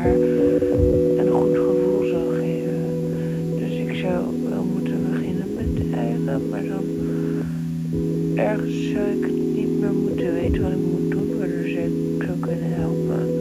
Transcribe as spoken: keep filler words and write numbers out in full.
haar een goed gevoel zal geven. Dus ik zou wel moeten beginnen met eigen, maar dan ergens zou ik niet meer moeten weten wat ik moet doen, waardoor ze zou kunnen helpen.